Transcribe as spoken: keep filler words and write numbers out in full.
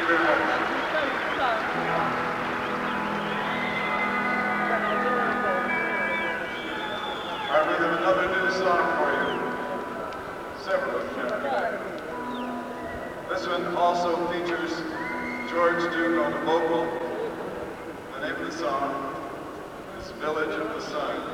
you very much. All right, we have another new song for you. Several of them. This one also features George Duke on the vocal. The name of the song is Village of the Sun.